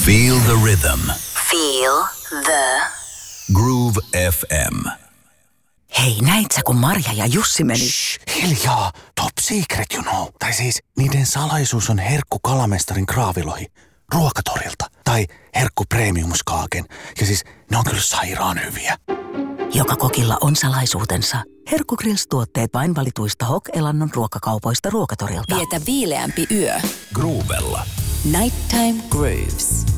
Feel the rhythm. Feel the Groove FM. Hei, näit sä, kun Marja ja Jussi meni? Shh, hiljaa. Top secret, you know. Tai siis, niiden salaisuus on herkku kalamestarin kraavilohi ruokatorilta. Tai herkku premiumskaaken. Ja siis, ne on kyllä sairaan hyviä. Joka kokilla on salaisuutensa. Herkku Grills-tuotteet vain valituista Hok-elannon ruokakaupoista ruokatorilta. Vietä viileämpi yö. Groovella. Nighttime Grooves.